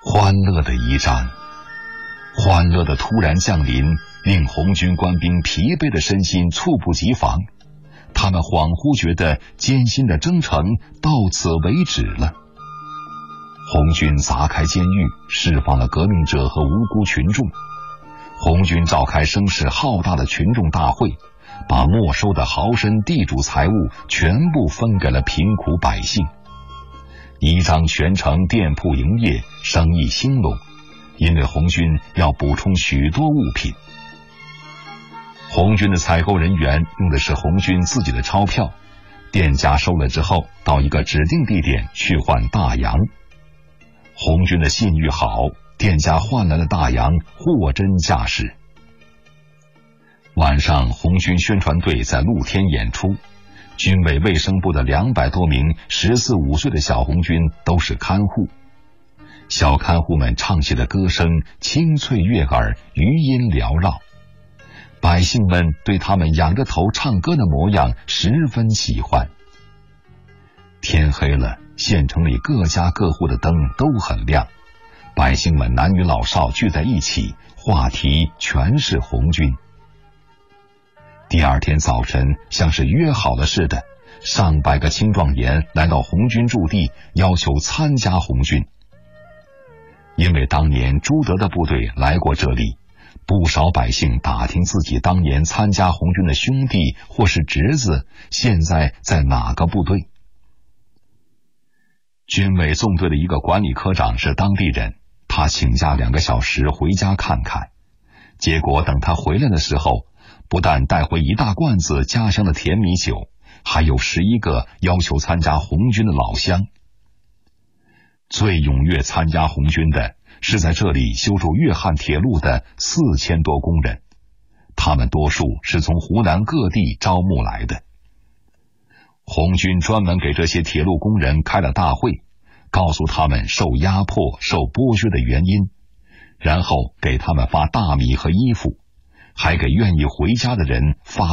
欢乐的一战，欢乐的突然降临，令红军官兵疲惫的身心猝不及防。他们恍惚觉得艰辛的征程到此为止了。红军砸开监狱，释放了革命者和无辜群众。红军召开声势浩大的群众大会，把没收的豪绅地主财物全部分给了贫苦百姓。宜章全城店铺营业，生意兴隆，因为红军要补充许多物品。红军的采购人员用的是红军自己的钞票，店家收了之后，到一个指定地点去换大洋。红军的信誉好，店家换来的大洋货真价实。晚上，红军宣传队在露天演出，军委卫生部的200多名14、15岁的小红军都是看护。小看护们唱起的歌声清脆悦耳，余音缭绕。百姓们对他们仰着头唱歌的模样十分喜欢。天黑了，县城里各家各户的灯都很亮，百姓们男女老少聚在一起，话题全是红军。第二天早晨，像是约好了似的，上百个青壮年来到红军驻地，要求参加红军。因为当年朱德的部队来过这里，不少百姓打听自己当年参加红军的兄弟或是侄子现在在哪个部队。军委纵队的一个管理科长是当地人，他请假2个小时回家看看，结果等他回来的时候，不但带回1大罐子家乡的甜米酒，还有11个要求参加红军的老乡。最踊跃参加红军的是在这里修筑粤汉铁路的4000多工人，他们多数是从湖南各地招募来的。红军专门给这些铁路工人开了大会，告诉他们受压迫、受剥削的原因，然后给他们发大米和衣服，还给愿意回家的人发